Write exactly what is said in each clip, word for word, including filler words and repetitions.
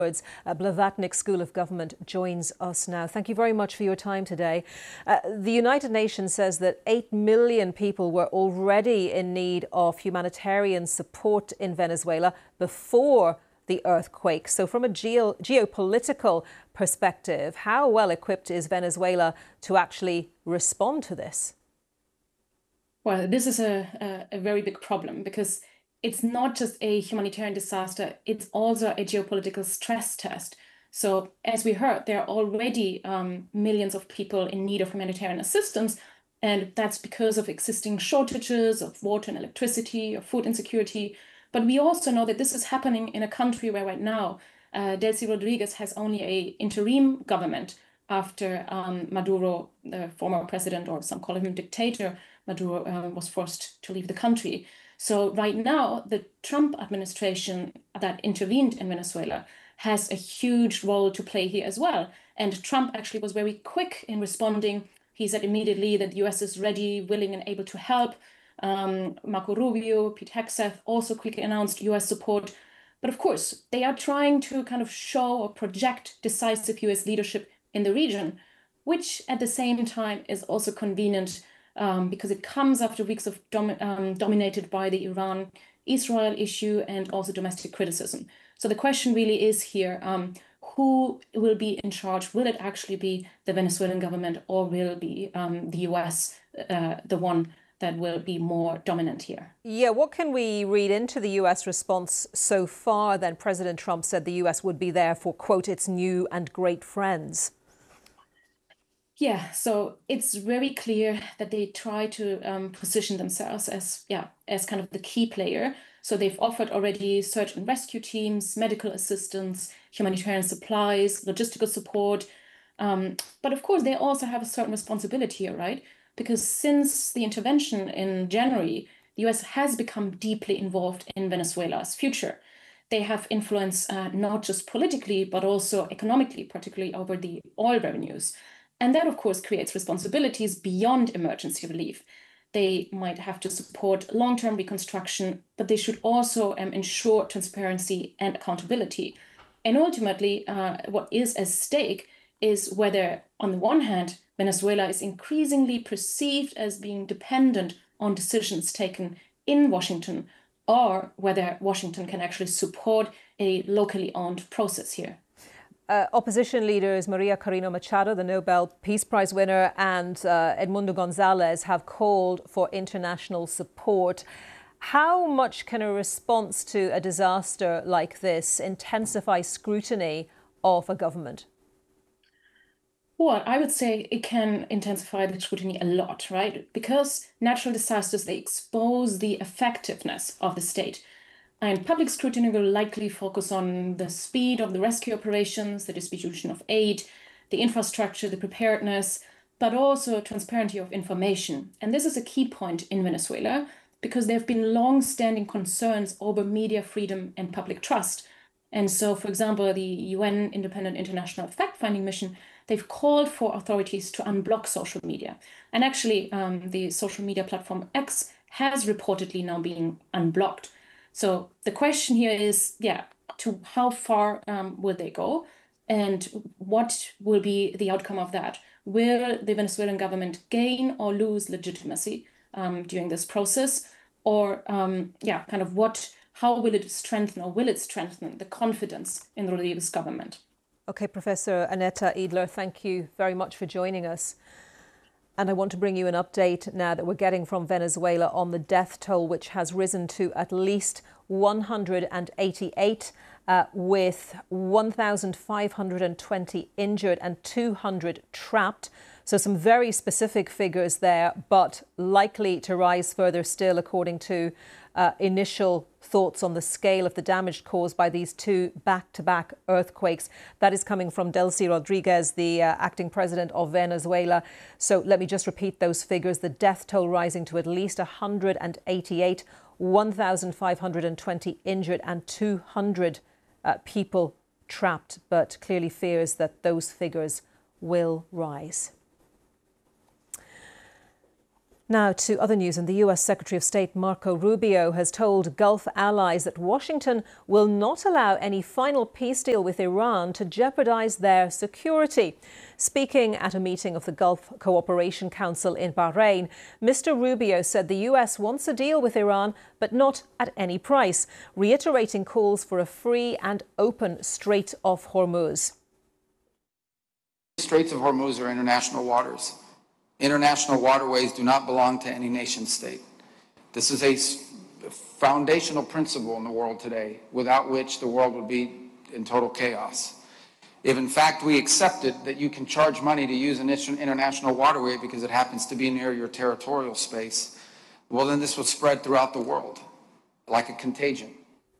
Uh, Blavatnik School of Government joins us now. Thank you very much for your time today. Uh, the United Nations says that eight million people were already in need of humanitarian support in Venezuela before the earthquake. So from a geo geopolitical perspective, how well equipped is Venezuela to actually respond to this? Well, this is a, a, a very big problem because it's not just a humanitarian disaster, it's also a geopolitical stress test. So as we heard, there are already um, millions of people in need of humanitarian assistance, and that's because of existing shortages of water and electricity, of food insecurity. But we also know that this is happening in a country where right now uh, Delcy Rodriguez has only an interim government after um, Maduro, the former president, or some call him dictator, Maduro uh, was forced to leave the country. So right now, the Trump administration that intervened in Venezuela has a huge role to play here as well. And Trump actually was very quick in responding. He said immediately that the U S is ready, willing, and able to help. Um, Marco Rubio, Pete Hegseth also quickly announced U S support. But of course, they are trying to kind of show or project decisive U S leadership in the region, which at the same time is also convenient Um, because it comes after weeks of dom um, dominated by the Iran-Israel issue and also domestic criticism. So the question really is here, um, who will be in charge? Will it actually be the Venezuelan government, or will it be um, the U S, uh, the one that will be more dominant here? Yeah, what can we read into the U S response so far? Then President Trump said the U S would be there for, quote, its new and great friends. Yeah, so it's very clear that they try to um, position themselves as, yeah, as kind of the key player. So they've offered already search and rescue teams, medical assistance, humanitarian supplies, logistical support. Um, but of course, they also have a certain responsibility here, right? Because since the intervention in January, the U S has become deeply involved in Venezuela's future. They have influence uh, not just politically, but also economically, particularly over the oil revenues. And that, of course, creates responsibilities beyond emergency relief. They might have to support long-term reconstruction, but they should also um, ensure transparency and accountability. And ultimately, uh, what is at stake is whether, on the one hand, Venezuela is increasingly perceived as being dependent on decisions taken in Washington, or whether Washington can actually support a locally owned process here. Uh, opposition leaders Maria Corina Machado, the Nobel Peace Prize winner, and uh, Edmundo Gonzalez have called for international support. How much can a response to a disaster like this intensify scrutiny of a government? Well, I would say it can intensify the scrutiny a lot, right? Because natural disasters, they expose the effectiveness of the state. And public scrutiny will likely focus on the speed of the rescue operations, the distribution of aid, the infrastructure, the preparedness, but also transparency of information. And this is a key point in Venezuela because there have been long-standing concerns over media freedom and public trust. And so, for example, the U N Independent International Fact-Finding Mission, they've called for authorities to unblock social media. And actually, um, the social media platform X has reportedly now been unblocked. So the question here is, yeah, to how far um, will they go, and what will be the outcome of that? Will the Venezuelan government gain or lose legitimacy um, during this process, or um, yeah, kind of what? How will it strengthen, or will it strengthen the confidence in the Rodriguez government? Okay, Professor Annetta Edler, thank you very much for joining us. And I want to bring you an update now that we're getting from Venezuela on the death toll, which has risen to at least one hundred eighty-eight, uh, with one thousand five hundred twenty injured and two hundred trapped. So some very specific figures there, but likely to rise further still, according to uh, initial thoughts on the scale of the damage caused by these two back-to-back earthquakes. That is coming from Delcy Rodriguez, the uh, acting president of Venezuela. So let me just repeat those figures. The death toll rising to at least one hundred eighty-eight, one thousand five hundred twenty injured and two hundred uh, people trapped, but clearly fears that those figures will rise. Now to other news, and the U S Secretary of State Marco Rubio has told Gulf allies that Washington will not allow any final peace deal with Iran to jeopardize their security. Speaking at a meeting of the Gulf Cooperation Council in Bahrain, Mister Rubio said the U S wants a deal with Iran, but not at any price, reiterating calls for a free and open Strait of Hormuz. The Straits of Hormuz are international waters. International waterways do not belong to any nation state. This is a foundational principle in the world today, without which the world would be in total chaos. If in fact we accepted that you can charge money to use an international waterway because it happens to be near your territorial space, well then this will spread throughout the world like a contagion.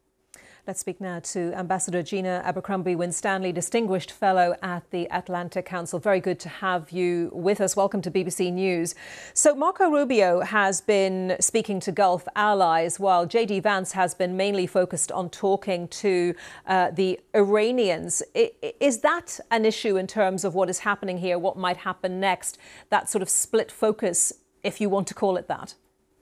Let's speak now to Ambassador Gina Abercrombie Winstanley, Distinguished Fellow at the Atlantic Council. Very good to have you with us. Welcome to B B C News. So Marco Rubio has been speaking to Gulf allies, while J D Vance has been mainly focused on talking to uh, the Iranians. I, is that an issue in terms of what is happening here, what might happen next, that sort of split focus, if you want to call it that?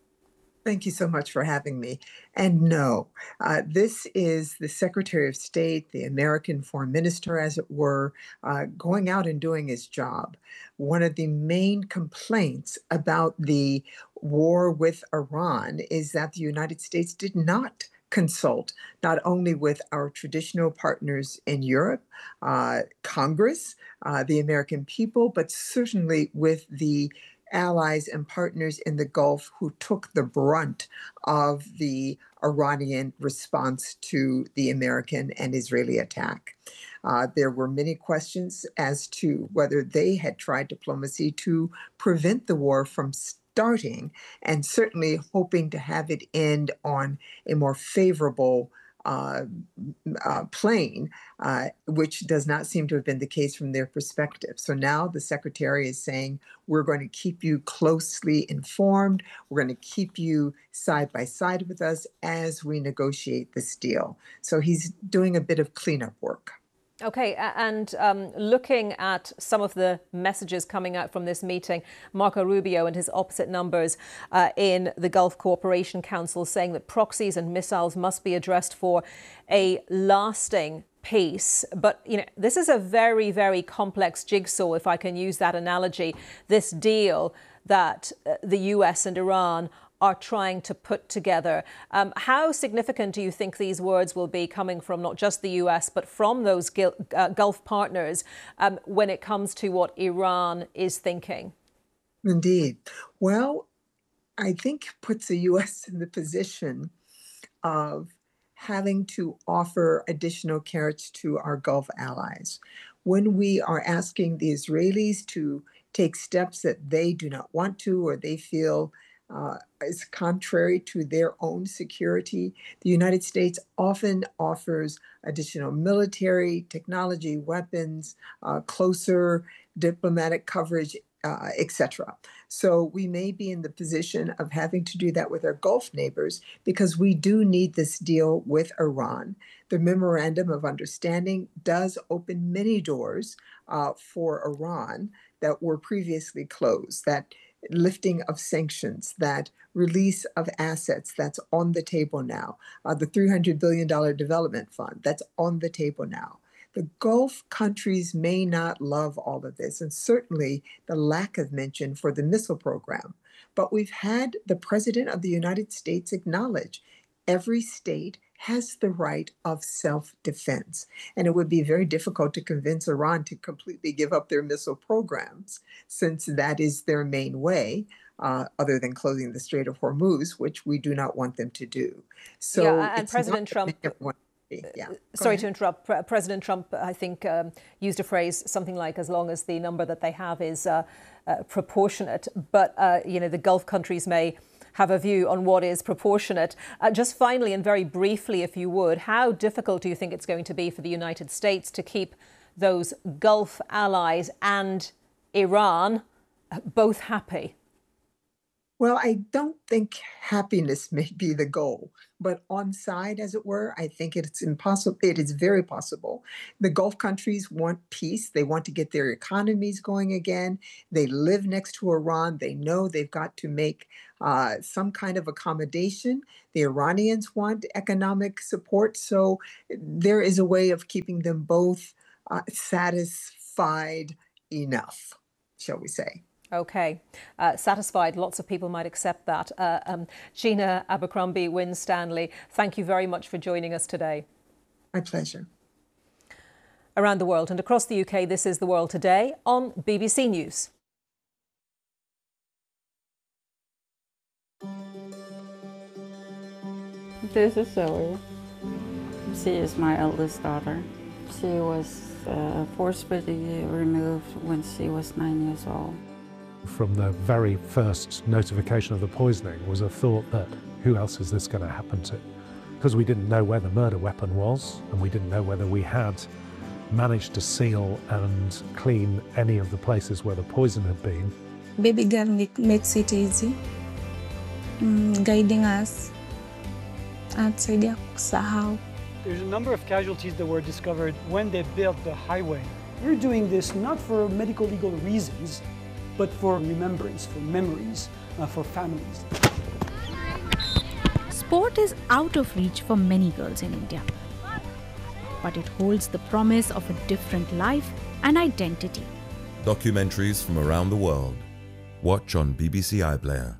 Thank you so much for having me. And no, uh, this is the Secretary of State, the American Foreign Minister, as it were, uh, going out and doing his job. One of the main complaints about the war with Iran is that the United States did not consult not only with our traditional partners in Europe, uh, Congress, uh, the American people, but certainly with the allies and partners in the Gulf who took the brunt of the Iranian response to the American and Israeli attack. Uh, there were many questions as to whether they had tried diplomacy to prevent the war from starting, and certainly hoping to have it end on a more favorable Uh, uh, plane, uh, which does not seem to have been the case from their perspective. So now the Secretary is saying, we're going to keep you closely informed. We're going to keep you side by side with us as we negotiate this deal. So he's doing a bit of cleanup work. OK, and um, looking at some of the messages coming out from this meeting, Marco Rubio and his opposite numbers uh, in the Gulf Cooperation Council saying that proxies and missiles must be addressed for a lasting peace. But, you know, this is a very, very complex jigsaw, if I can use that analogy, this deal that uh, the U S and Iran are trying to put together. Um, how significant do you think these words will be coming from not just the U S, but from those uh, Gulf partners um, when it comes to what Iran is thinking? Indeed. Well, I think puts the U S in the position of having to offer additional carrots to our Gulf allies. When we are asking the Israelis to take steps that they do not want to, or they feel Uh, is contrary to their own security, the United States often offers additional military, technology, weapons, uh, closer diplomatic coverage, uh, et cetera. So we may be in the position of having to do that with our Gulf neighbors because we do need this deal with Iran. The Memorandum of Understanding does open many doors uh, for Iran that were previously closed, that lifting of sanctions, that release of assets that's on the table now, uh, the three hundred billion dollars development fund that's on the table now. The Gulf countries may not love all of this, and certainly the lack of mention for the missile program. But we've had the President of the United States acknowledge every state has the right of self-defense. And it would be very difficult to convince Iran to completely give up their missile programs, since that is their main way, uh, other than closing the Strait of Hormuz, which we do not want them to do. So yeah, and President Trump, yeah. sorry to interrupt, Pre- President Trump, I think, um, used a phrase something like, as long as the number that they have is uh, uh, proportionate. But, uh, you know, the Gulf countries may have a view on what is proportionate. Uh, just finally, and very briefly, if you would, how difficult do you think it's going to be for the United States to keep those Gulf allies and Iran both happy? Well, I don't think happiness may be the goal, but on side, as it were, I think it's impossible. It is very possible. The Gulf countries want peace. They want to get their economies going again. They live next to Iran. They know they've got to make uh, some kind of accommodation. The Iranians want economic support. So there is a way of keeping them both uh, satisfied enough, shall we say. Okay, uh, satisfied. Lots of people might accept that. Uh, um, Gina Abercrombie Winstanley, thank you very much for joining us today. My pleasure. Around the world and across the U K, this is The World Today on B B C News. This is Zoe. She is my eldest daughter. She was uh, forcibly removed when she was nine years old. From the very first notification of the poisoning was a thought that who else is this going to happen to? Because we didn't know where the murder weapon was, and we didn't know whether we had managed to seal and clean any of the places where the poison had been. Baby girl makes it easy, mm, guiding us outside kusahau. There's a number of casualties that were discovered when they built the highway. We're doing this not for medical legal reasons, but for remembrance, for memories, uh, for families. Sport is out of reach for many girls in India, but it holds the promise of a different life and identity. Documentaries from around the world. Watch on B B C iPlayer.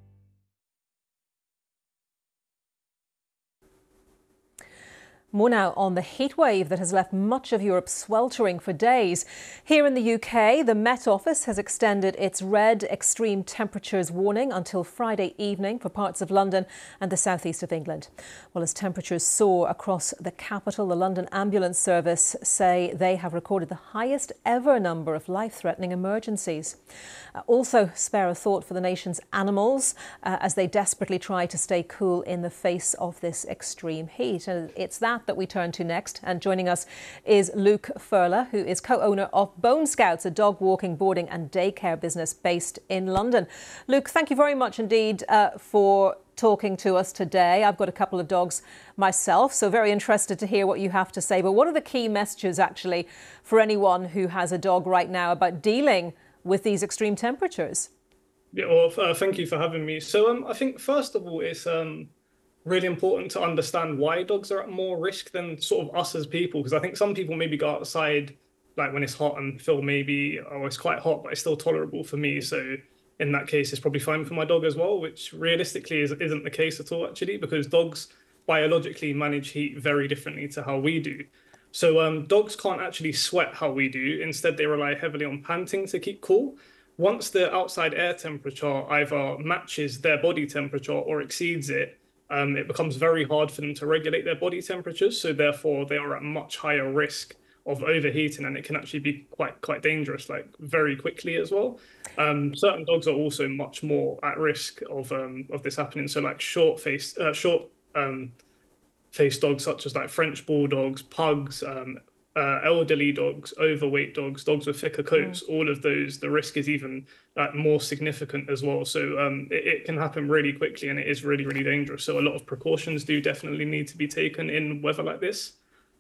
More now on the heat wave that has left much of Europe sweltering for days. Here in the U K, the Met Office has extended its red extreme temperatures warning until Friday evening for parts of London and the southeast of England. Well, as temperatures soar across the capital, the London Ambulance Service say they have recorded the highest ever number of life-threatening emergencies. Uh, also, spare a thought for the nation's animals uh, as they desperately try to stay cool in the face of this extreme heat. And it's that that we turn to next. And joining us is Luke Furler, who is co-owner of Bone Scouts, a dog walking, boarding and daycare business based in London. Luke, thank you very much indeed uh, for talking to us today. I've got a couple of dogs myself, so very interested to hear what you have to say. But what are the key messages actually for anyone who has a dog right now about dealing with these extreme temperatures? Yeah, well, uh, thank you for having me. So um, I think first of all, it's um, really important to understand why dogs are at more risk than sort of us as people, because I think some people maybe go outside like when it's hot and feel maybe, oh, it's quite hot, but it's still tolerable for me. So in that case, it's probably fine for my dog as well, which realistically is, isn't the case at all, actually, because dogs biologically manage heat very differently to how we do. So um, dogs can't actually sweat how we do. Instead, they rely heavily on panting to keep cool. Once the outside air temperature either matches their body temperature or exceeds it, um, it becomes very hard for them to regulate their body temperatures. So therefore, they are at much higher risk of overheating, and it can actually be quite quite dangerous, like very quickly as well. Um, certain dogs are also much more at risk of um, of this happening. So like short face, uh, short um, face dogs such as like French bulldogs, pugs, um, uh, elderly dogs, overweight dogs, dogs with thicker coats, mm. all of those, the risk is even uh, more significant as well. So um, it, it can happen really quickly, and it is really, really dangerous. So a lot of precautions do definitely need to be taken in weather like this.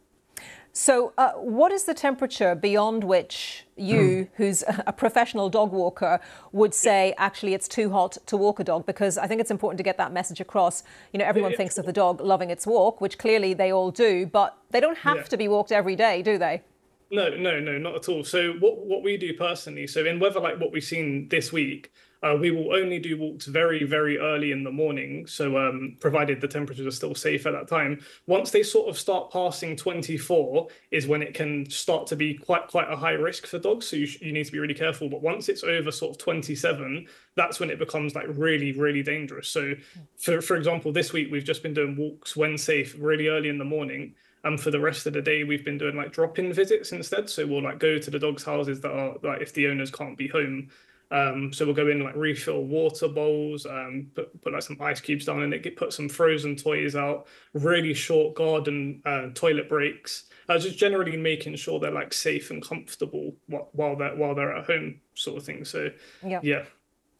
So uh, what is the temperature beyond which you, who's a professional dog walker, would say actually it's too hot to walk a dog? Because I think it's important to get that message across. You know, everyone yeah, thinks sure. of the dog loving its walk, which clearly they all do, but they don't have yeah. to be walked every day, do they? No, no, no, not at all. So what, what we do personally, so in weather like what we've seen this week, uh, we will only do walks very, very early in the morning. So um, provided the temperatures are still safe at that time. Once they sort of start passing twenty-four is when it can start to be quite, quite a high risk for dogs. So you, you need to be really careful. But once it's over sort of twenty-seven, that's when it becomes like really, really dangerous. So for, for example, this week, we've just been doing walks when safe really early in the morning. And for the rest of the day, we've been doing like drop-in visits instead. So we'll like go to the dogs' houses that are like if the owners can't be home. Um, so we'll go in and like refill water bowls, um, put, put like some ice cubes down in it, get, put some frozen toys out, really short garden uh, toilet breaks. Uh, just generally making sure they're like safe and comfortable while, while they're while they're at home, sort of thing. So yeah. yeah.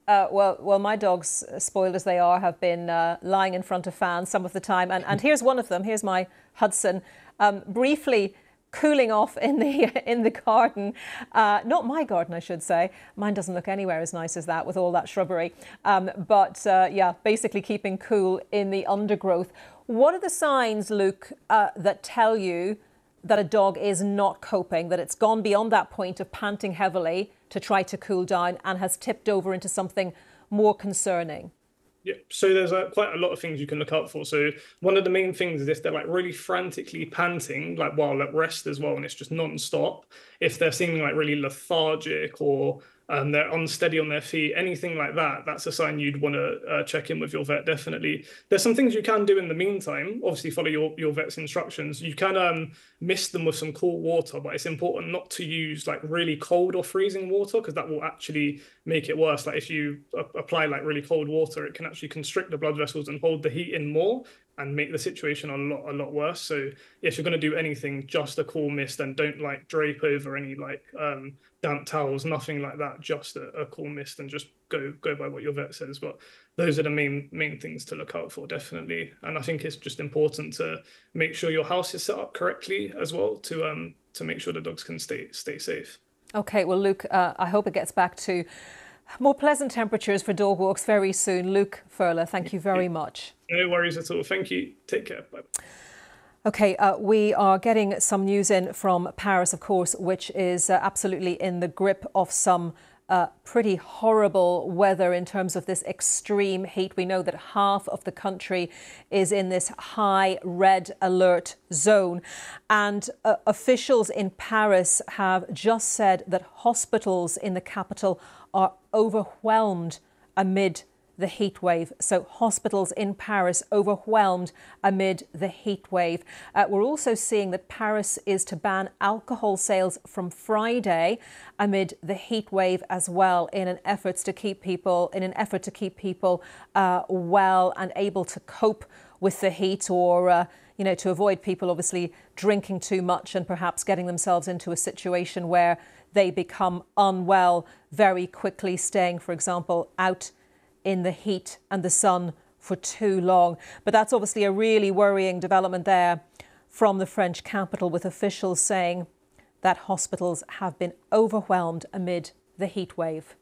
Uh, well, well, my dogs, spoiled as they are, have been uh, lying in front of fans some of the time. And, and here's one of them. Here's my Hudson, um, briefly cooling off in the in the garden. Uh, not my garden, I should say. Mine doesn't look anywhere as nice as that with all that shrubbery. Um, but uh, yeah, basically keeping cool in the undergrowth. What are the signs, Luke, uh, that tell you that a dog is not coping, that it's gone beyond that point of panting heavily to try to cool down and has tipped over into something more concerning? Yeah, so there's uh, quite a lot of things you can look out for. So one of the main things is if they're like really frantically panting, like while at rest as well, and it's just non-stop. If they're seeming like really lethargic or um, they're unsteady on their feet, anything like that, that's a sign you'd want to uh, check in with your vet, definitely. There's some things you can do in the meantime. Obviously, follow your, your vet's instructions. You can um, mist them with some cool water, but it's important not to use like really cold or freezing water because that will actually make it worse. Like if you uh, apply like really cold water, it can actually constrict the blood vessels and hold the heat in more and make the situation a lot, a lot worse. So if you're going to do anything, just a cool mist, and don't like drape over any like um, damp towels, nothing like that, just a, a cool mist, and just go go by what your vet says. But those are the main main things to look out for, definitely. And I think it's just important to make sure your house is set up correctly as well to um to make sure the dogs can stay stay safe. Okay, well, Luke, uh, I hope it gets back to more pleasant temperatures for dog walks very soon. Luke Furler, thank you very much. No worries at all. Thank you. Take care. Bye. Okay, uh, we are getting some news in from Paris, of course, which is uh, absolutely in the grip of some uh, pretty horrible weather in terms of this extreme heat. We know that half of the country is in this high red alert zone. And uh, officials in Paris have just said that hospitals in the capital are overwhelmed amid the heat wave. So hospitals in Paris overwhelmed amid the heat wave. Uh, we're also seeing that Paris is to ban alcohol sales from Friday amid the heat wave as well, in an effort to keep people in an effort to keep people uh, well and able to cope with the heat, or uh, you know, to avoid people obviously drinking too much and perhaps getting themselves into a situation where they become unwell very quickly, staying, for example, out in the heat and the sun for too long. But that's obviously a really worrying development there from the French capital, with officials saying that hospitals have been overwhelmed amid the heat wave.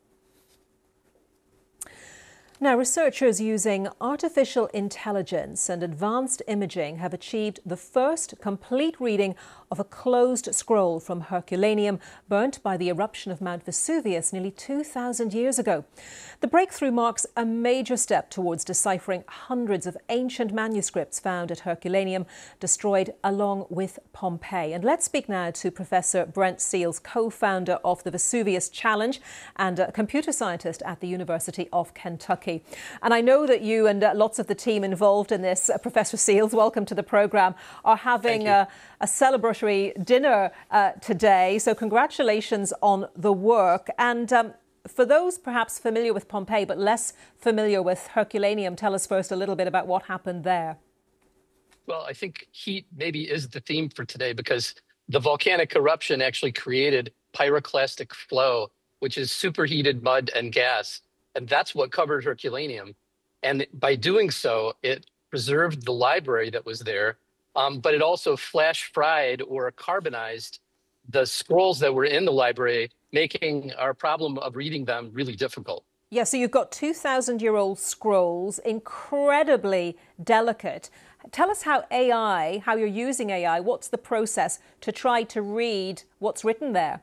Now, researchers using artificial intelligence and advanced imaging have achieved the first complete reading of a closed scroll from Herculaneum burnt by the eruption of Mount Vesuvius nearly two thousand years ago. The breakthrough marks a major step towards deciphering hundreds of ancient manuscripts found at Herculaneum, destroyed along with Pompeii. And let's speak now to Professor Brent Seales, co-founder of the Vesuvius Challenge and a computer scientist at the University of Kentucky. And I know that you and uh, lots of the team involved in this, uh, Professor Seales, welcome to the programme, are having a, a celebratory dinner uh, today. So congratulations on the work. And um, for those perhaps familiar with Pompeii but less familiar with Herculaneum, tell us first a little bit about what happened there. Well, I think heat maybe is the theme for today, because the volcanic eruption actually created pyroclastic flow, which is superheated mud and gas. And that's what covered Herculaneum. And by doing so, it preserved the library that was there, um, but it also flash fried or carbonized the scrolls that were in the library, making our problem of reading them really difficult. Yeah, so you've got two thousand year old scrolls, incredibly delicate. Tell us how A I, how you're using A I, what's the process to try to read what's written there?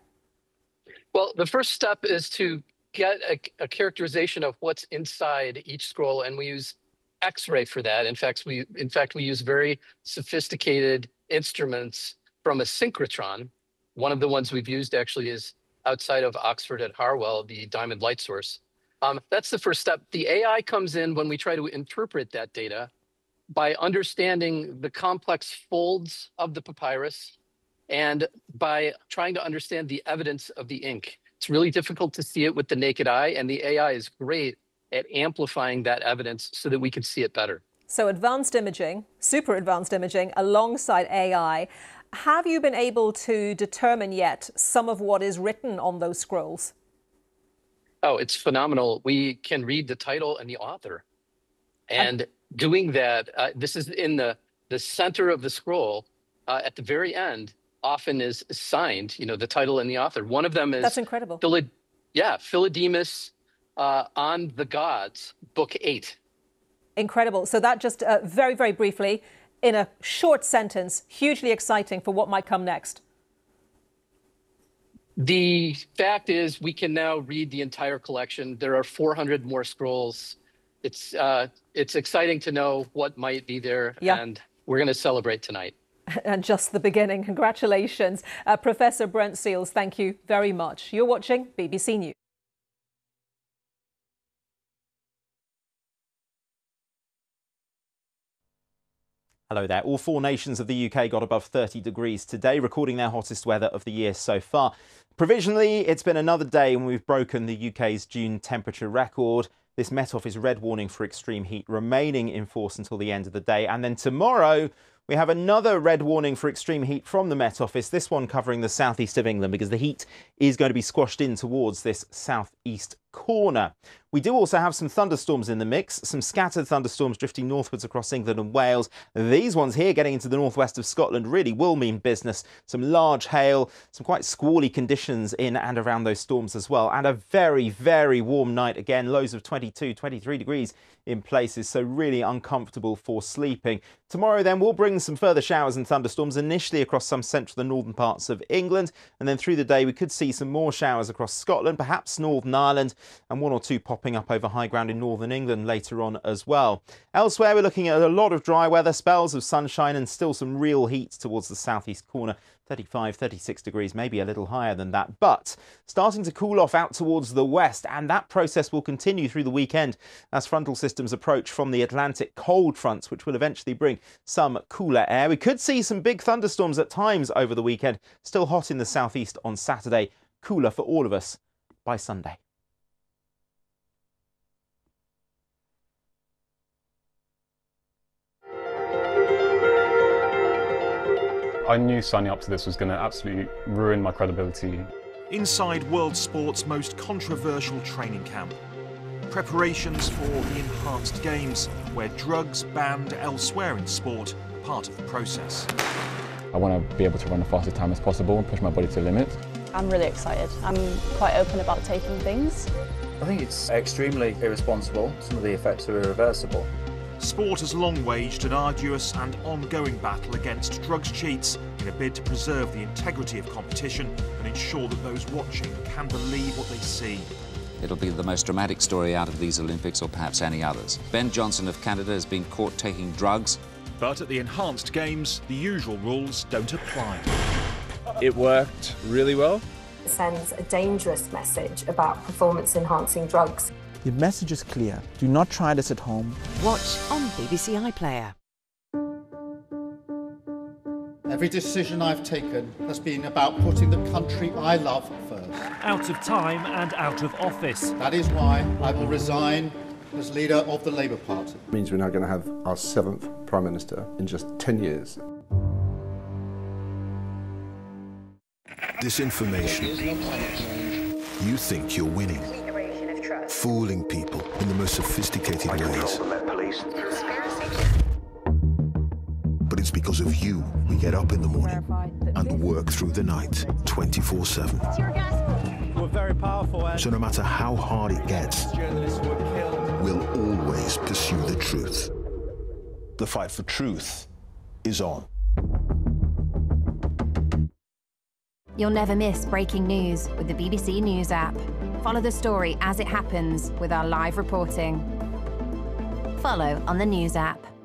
Well, the first step is to get a, a characterization of what's inside each scroll, and we use X-ray for that. In fact, we in fact we use very sophisticated instruments from a synchrotron. One of the ones we've used actually is outside of Oxford at Harwell, the Diamond Light Source. Um, that's the first step. The A I comes in when we try to interpret that data by understanding the complex folds of the papyrus and by trying to understand the evidence of the ink. It's really difficult to see it with the naked eye, and the A I is great at amplifying that evidence so that we can see it better. So advanced imaging, super advanced imaging alongside A I. Have you been able to determine yet some of what is written on those scrolls? Oh, it's phenomenal. We can read the title and the author. And doing that, uh, this is in the, the center of the scroll, uh, at the very end, often is signed, you know, the title and the author. One of them is— That's incredible. Philid- yeah, Philodemus uh, on the Gods, book eight. Incredible. So that just uh, very, very briefly, in a short sentence, hugely exciting for what might come next. The fact is, we can now read the entire collection. There are four hundred more scrolls. It's uh, it's exciting to know what might be there, yeah. and we're going to celebrate tonight. And just the beginning. Congratulations. Uh, Professor Brent Seales, thank you very much. You're watching B B C News. Hello there. All four nations of the U K got above thirty degrees today, recording their hottest weather of the year so far. Provisionally, it's been another day when we've broken the U K's June temperature record. This Met Office red warning for extreme heat remaining in force until the end of the day. And then tomorrow, we have another red warning for extreme heat from the Met Office, this one covering the southeast of England, because the heat is going to be squashed in towards this southeast corner. We do also have some thunderstorms in the mix, some scattered thunderstorms drifting northwards across England and Wales. These ones here getting into the northwest of Scotland really will mean business. Some large hail, some quite squally conditions in and around those storms as well. And a very, very warm night again, lows of twenty-two, twenty-three degrees in places, so really uncomfortable for sleeping. Tomorrow then we'll bring some further showers and thunderstorms initially across some central and northern parts of England, and then through the day we could see some more showers across Scotland, perhaps Northern Ireland, and one or two popping up over high ground in northern England later on as well. Elsewhere we're looking at a lot of dry weather, spells of sunshine and still some real heat towards the southeast corner. thirty-five, thirty-six degrees, maybe a little higher than that, but starting to cool off out towards the west, and that process will continue through the weekend as frontal systems approach from the Atlantic cold fronts, which will eventually bring some cooler air. We could see some big thunderstorms at times over the weekend, still hot in the southeast on Saturday, cooler for all of us by Sunday. I knew signing up to this was going to absolutely ruin my credibility. Inside world sport's most controversial training camp. Preparations for the Enhanced Games, where drugs banned elsewhere in sport are part of the process. I want to be able to run the fastest time as possible and push my body to the limit. I'm really excited. I'm quite open about taking things. I think it's extremely irresponsible. Some of the effects are irreversible. Sport has long waged an arduous and ongoing battle against drugs cheats in a bid to preserve the integrity of competition and ensure that those watching can believe what they see. It'll be the most dramatic story out of these Olympics, or perhaps any others. Ben Johnson of Canada has been caught taking drugs. But at the Enhanced Games, the usual rules don't apply. It worked really well. It sends a dangerous message about performance-enhancing drugs. The message is clear. Do not try this at home. Watch on B B C iPlayer. Every decision I've taken has been about putting the country I love first. Out of time and out of office. That is why I will resign as leader of the Labour Party. It means we're now going to have our seventh Prime Minister in just ten years. Disinformation. You think you're winning. Fooling people in the most sophisticated ways. But it's because of you we get up in the morning and work through the night twenty-four seven. We're very powerful. So no matter how hard it gets, we'll always pursue the truth. The fight for truth is on. You'll never miss breaking news with the B B C News app. Follow the story as it happens with our live reporting. Follow on the News app.